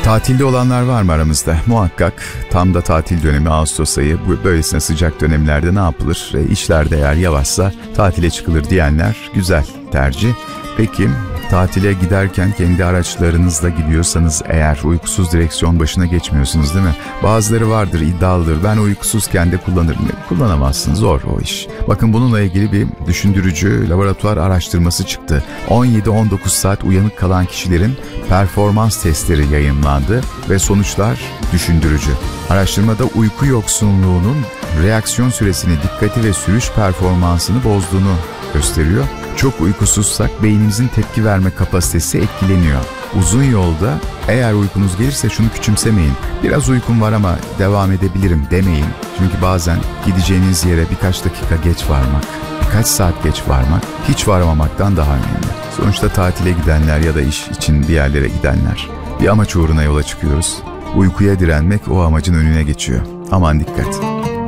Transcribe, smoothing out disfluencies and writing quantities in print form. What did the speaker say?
Tatilde olanlar var mı aramızda? Muhakkak tam da tatil dönemi Ağustos ayı. Böylesine sıcak dönemlerde ne yapılır? İşler de eğer yavaşsa tatile çıkılır diyenler güzel tercih. Peki tatile giderken kendi araçlarınızla gidiyorsanız eğer uykusuz direksiyon başına geçmiyorsunuz değil mi? Bazıları vardır, iddialıdır. Ben uykusuzken de kullanırım. Kullanamazsın, zor o iş. Bakın bununla ilgili bir düşündürücü laboratuvar araştırması çıktı. 17-19 saat uyanık kalan kişilerin performans testleri yayımlandı ve sonuçlar düşündürücü. Araştırmada uyku yoksunluğunun reaksiyon süresini, dikkati ve sürüş performansını bozduğunu gösteriyor. Çok uykusuzsak beynimizin tepki verme kapasitesi etkileniyor. Uzun yolda eğer uykunuz gelirse şunu küçümsemeyin. Biraz uykum var ama devam edebilirim demeyin. Çünkü bazen gideceğiniz yere birkaç dakika geç varmak, birkaç saat geç varmak hiç varmamaktan daha önemli. Sonuçta tatile gidenler ya da iş için bir yerlere gidenler bir amaç uğruna yola çıkıyoruz. Uykuya direnmek o amacın önüne geçiyor. Aman dikkat.